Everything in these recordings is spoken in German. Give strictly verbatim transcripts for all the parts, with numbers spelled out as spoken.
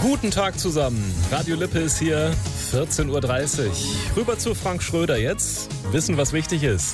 Guten Tag zusammen. Radio Lippe ist hier, vierzehn Uhr dreißig. Rüber zu Frank Schröder jetzt. Wissen, was wichtig ist.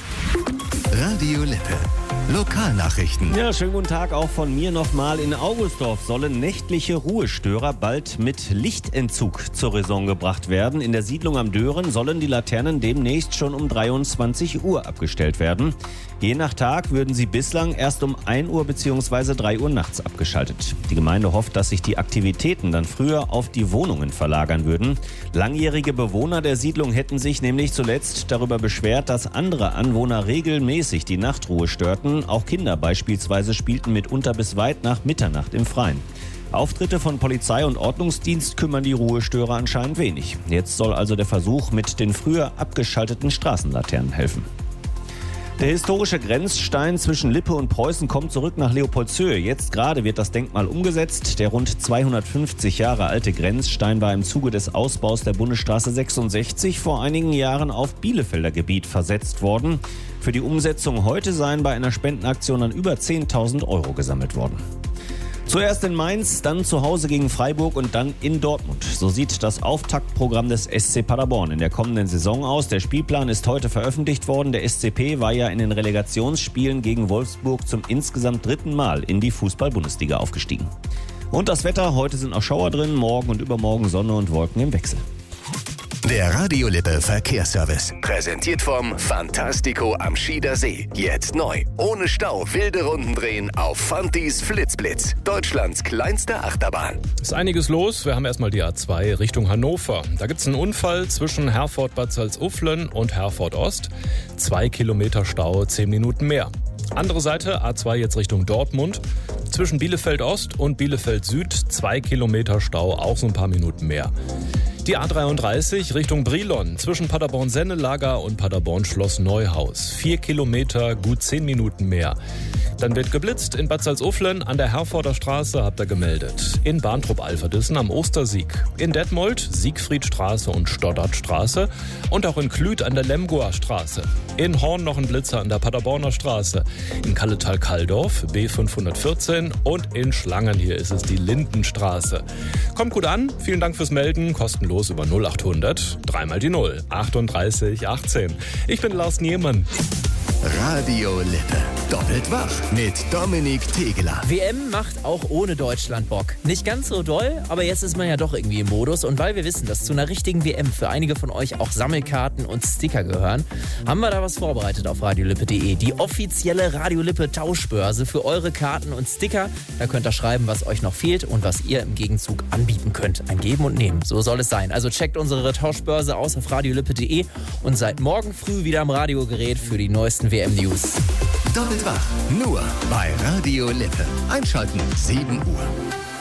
Radio Lippe. Lokalnachrichten. Ja, schönen guten Tag auch von mir nochmal. In Augustdorf sollen nächtliche Ruhestörer bald mit Lichtentzug zur Raison gebracht werden. In der Siedlung am Dören sollen die Laternen demnächst schon um dreiundzwanzig Uhr abgestellt werden. Je nach Tag würden sie bislang erst um ein Uhr bzw. drei Uhr nachts abgeschaltet. Die Gemeinde hofft, dass sich die Aktivitäten dann früher auf die Wohnungen verlagern würden. Langjährige Bewohner der Siedlung hätten sich nämlich zuletzt darüber beschwert, dass andere Anwohner regelmäßig die Nachtruhe störten. Auch Kinder beispielsweise spielten mitunter bis weit nach Mitternacht im Freien. Auftritte von Polizei und Ordnungsdienst kümmern die Ruhestörer anscheinend wenig. Jetzt soll also der Versuch mit den früher abgeschalteten Straßenlaternen helfen. Der historische Grenzstein zwischen Lippe und Preußen kommt zurück nach Leopoldshöhe. Jetzt gerade wird das Denkmal umgesetzt. Der rund zweihundertfünfzig Jahre alte Grenzstein war im Zuge des Ausbaus der Bundesstraße sechsundsechzig vor einigen Jahren auf Bielefelder Gebiet versetzt worden. Für die Umsetzung heute seien bei einer Spendenaktion dann über zehntausend Euro gesammelt worden. Zuerst in Mainz, dann zu Hause gegen Freiburg und dann in Dortmund. So sieht das Auftaktprogramm des S C Paderborn in der kommenden Saison aus. Der Spielplan ist heute veröffentlicht worden. Der S C P war ja in den Relegationsspielen gegen Wolfsburg zum insgesamt dritten Mal in die Fußball-Bundesliga aufgestiegen. Und das Wetter, heute sind auch Schauer drin, morgen und übermorgen Sonne und Wolken im Wechsel. Der Radio Lippe Verkehrsservice. Präsentiert vom Fantastico am Schieder See. Jetzt neu. Ohne Stau wilde Runden drehen auf Fantis Flitzblitz. Deutschlands kleinste Achterbahn. Ist einiges los. Wir haben erstmal die A zwei Richtung Hannover. Da gibt es einen Unfall zwischen Herford-Bad Salzuflen und Herford-Ost. Zwei Kilometer Stau, zehn Minuten mehr. Andere Seite, A zwei jetzt Richtung Dortmund. Zwischen Bielefeld-Ost und Bielefeld-Süd, zwei Kilometer Stau, auch so ein paar Minuten mehr. Die A dreiunddreißig Richtung Brilon, zwischen Paderborn-Sennelager und Paderborn-Schloss Neuhaus. Vier Kilometer, gut zehn Minuten mehr. Dann wird geblitzt in Bad Salzuflen an der Herforder Straße, habt ihr gemeldet. In Bahntrupp-Alverdissen am Ostersieg. In Detmold, Siegfriedstraße und Stoddardstraße. Und auch in Klüth an der Lemgoer Straße. In Horn noch ein Blitzer an der Paderborner Straße. In Kalletal-Kalldorf, B fünfhundertvierzehn. Und in Schlangen, hier ist es die Lindenstraße. Kommt gut an, vielen Dank fürs Melden, kostenlos über null achthundert, dreimal die null, achtunddreißig achtzehn. Ich bin Lars Niemann. Radio Lippe. Doppelt wach mit Dominik Tegeler. W M macht auch ohne Deutschland Bock. Nicht ganz so doll, aber jetzt ist man ja doch irgendwie im Modus. Und weil wir wissen, dass zu einer richtigen W M für einige von euch auch Sammelkarten und Sticker gehören, haben wir da was vorbereitet auf radiolippe punkt de. Die offizielle Radio Lippe Tauschbörse für eure Karten und Sticker. Da könnt ihr schreiben, was euch noch fehlt und was ihr im Gegenzug anbieten könnt. Ein Geben und Nehmen, so soll es sein. Also checkt unsere Tauschbörse aus auf radiolippe punkt de und seid morgen früh wieder am Radiogerät für die neuesten W M-News. Doppelt wach, nur bei Radio Lippe. Einschalten, sieben Uhr.